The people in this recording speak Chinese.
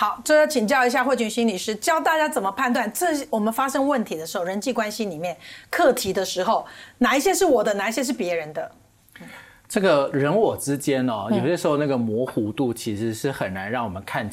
好，这要请教一下慧群心理师，教大家怎么判断我们发生问题的时候，人际关系里面课题的时候，哪一些是我的，哪一些是别人的？ 这个人我之间有些时候那个模糊度其实是很难让我们看